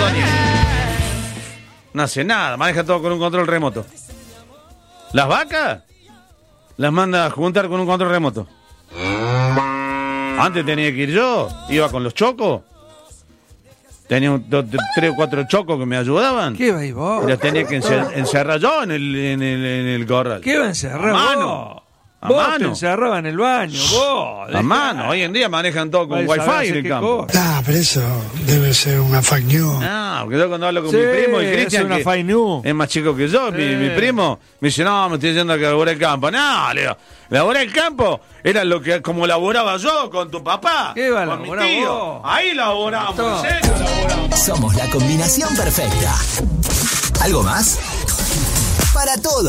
Ordóñez. No hace nada, maneja todo con un control remoto. Las vacas las manda a juntar con un control remoto. Antes tenía que ir yo, iba con los chocos. Tenía 3 o 4 chocos que me ayudaban. ¿Qué va y vos? Y los tenía que encerrar yo en el corral. ¿Qué va a encerrar? A mano. A Vos mano. te encerrabas en el baño, vos. A mano. Hoy en día manejan todo con Vais a wifi saber en el qué campo. cosa. Pero eso debe ser una fake news. No, porque yo cuando hablo con Sí, mi primo y es Cristian, una que fake news. es más chico que yo, Sí. mi primo, me dice, no, me estoy yendo a laburar el campo. No, le digo, laburar el campo era lo que como laboraba yo con tu papá. ¿Qué va a con mi laburar tío. vos? Ahí laboramos, Todo. en serio laboramos. Somos la combinación perfecta. ¿Algo más? Para todo.